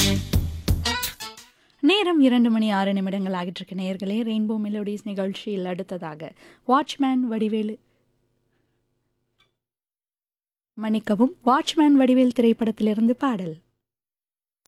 நேரம் 2 மணி 6 நிமிடங்கள் ஆகிட்டு இருக்கு நேயர்களே. ரெயின்போ மெலோடிஸ் நிகழ்ச்சியில் அடுத்ததாக வாட்ச்மேன் வடிவேலு மன்னிக்கவும் வாட்ச்மேன் வடிவேல் திரைப்படத்திலிருந்து பாடல்.